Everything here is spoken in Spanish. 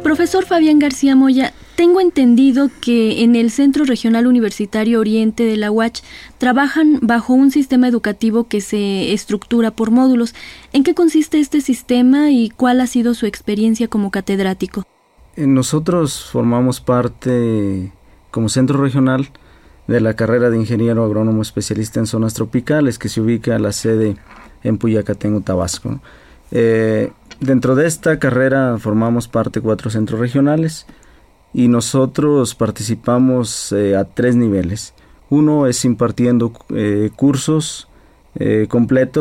Profesor Fabián García Moya, tengo entendido que en el Centro Regional Universitario Oriente de la UACH trabajan bajo un sistema educativo que se estructura por módulos. ¿En qué consiste este sistema y cuál ha sido su experiencia como catedrático? Nosotros formamos parte, como centro regional, de la carrera de Ingeniero Agrónomo Especialista en Zonas Tropicales, que se ubica la sede en Puyacatengo, Tabasco. Dentro de esta carrera formamos parte 4 centros regionales y nosotros participamos a 3 niveles. Uno es impartiendo cursos completos